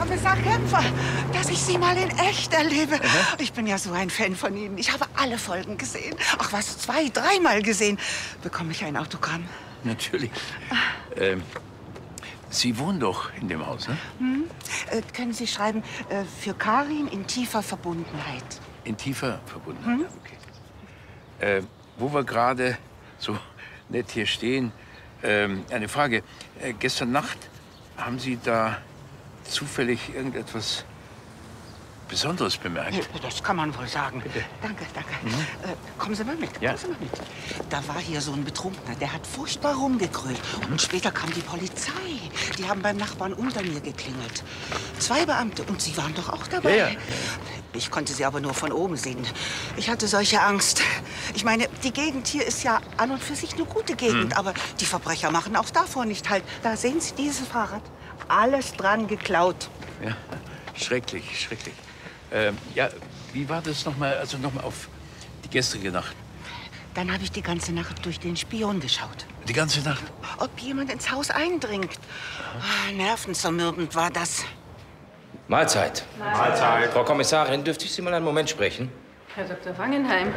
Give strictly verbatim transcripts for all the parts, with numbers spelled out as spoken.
Kommissar Kämpfer, dass ich Sie mal in echt erlebe. Aha. Ich bin ja so ein Fan von Ihnen. Ich habe alle Folgen gesehen. Ach was, zwei, dreimal gesehen. Bekomme ich ein Autogramm? Natürlich. Ähm, Sie wohnen doch in dem Haus, ne? Hm? Äh, können Sie schreiben, äh, für Karin in tiefer Verbundenheit. In tiefer Verbundenheit, Hm? ja, okay. Äh, wo wir gerade so nett hier stehen, ähm, eine Frage. Äh, gestern Nacht haben Sie da zufällig irgendetwas Besonderes bemerkt? Das kann man wohl sagen. Bitte. Danke, danke. Mhm. Äh, kommen Sie mal mit. Ja. Kommen Sie mal mit. Da war hier so ein Betrunkener, der hat furchtbar rumgegrölt. Und später kam die Polizei. Die haben beim Nachbarn unter mir geklingelt. Zwei Beamte. Und Sie waren doch auch dabei. Ja, ja. Ich konnte sie aber nur von oben sehen. Ich hatte solche Angst. Ich meine, die Gegend hier ist ja an und für sich eine gute Gegend. Mhm. Aber die Verbrecher machen auch davor nicht halt. Da sehen Sie dieses Fahrrad. Alles dran geklaut. Ja, schrecklich, schrecklich. Ähm, ja, wie war das nochmal, also nochmal auf die gestrige Nacht? Dann habe ich die ganze Nacht durch den Spion geschaut. Die ganze Nacht? Ob jemand ins Haus eindringt. Ah, nervenzermürbend war das. Mahlzeit. Mahlzeit. Frau Kommissarin, dürfte ich Sie mal einen Moment sprechen? Herr Doktor Wangenheim.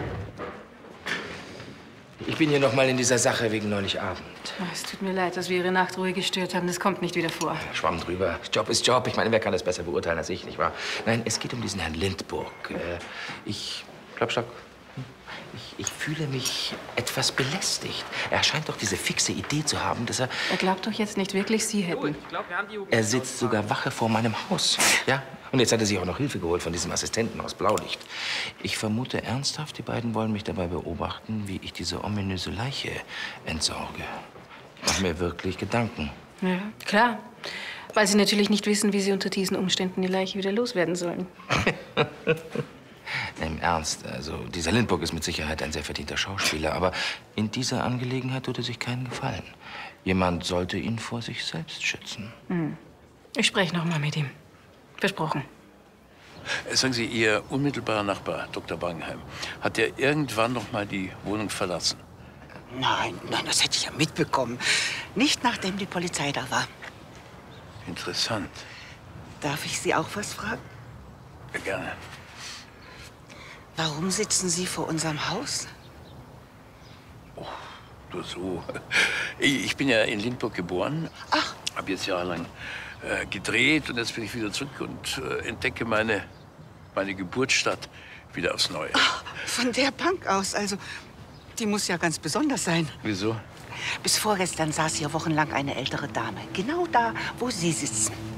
Ich bin hier noch mal in dieser Sache wegen neulich Abend. Oh, es tut mir leid, dass wir Ihre Nachtruhe gestört haben. Das kommt nicht wieder vor. Schwamm drüber. Job ist Job. Ich meine, wer kann das besser beurteilen als ich, nicht wahr? Nein, es geht um diesen Herrn Lindburg. Äh, ich... Klopstock. Ich, ich fühle mich etwas belästigt. Er scheint doch diese fixe Idee zu haben, dass er... Er glaubt doch jetzt nicht wirklich, Sie hätten. Er sitzt sogar Wache vor meinem Haus. Ja? Und jetzt hat er sich auch noch Hilfe geholt von diesem Assistenten aus Blaulicht. Ich vermute ernsthaft, die beiden wollen mich dabei beobachten, wie ich diese ominöse Leiche entsorge. Ich mache mir wirklich Gedanken. Ja, klar. Weil Sie natürlich nicht wissen, wie Sie unter diesen Umständen die Leiche wieder loswerden sollen. Im Ernst, also dieser Lindburg ist mit Sicherheit ein sehr verdienter Schauspieler, aber in dieser Angelegenheit tut er sich keinen Gefallen. Jemand sollte ihn vor sich selbst schützen. Hm. Ich spreche noch mal mit ihm. Versprochen. Äh, Sagen Sie, Ihr unmittelbarer Nachbar, Doktor Wangenheim, hat er irgendwann noch mal die Wohnung verlassen? Nein, nein, das hätte ich ja mitbekommen. Nicht nachdem die Polizei da war. Interessant. Darf ich Sie auch was fragen? Ja, gerne. Warum sitzen Sie vor unserem Haus? Oh, nur so. Ich bin ja in Lindburg geboren. Ach. Habe jetzt jahrelang äh, gedreht und jetzt bin ich wieder zurück und äh, entdecke meine, meine Geburtsstadt wieder aufs Neue. Ach, von der Bank aus, also, die muss ja ganz besonders sein. Wieso? Bis vorgestern saß hier wochenlang eine ältere Dame. Genau da, wo Sie sitzen.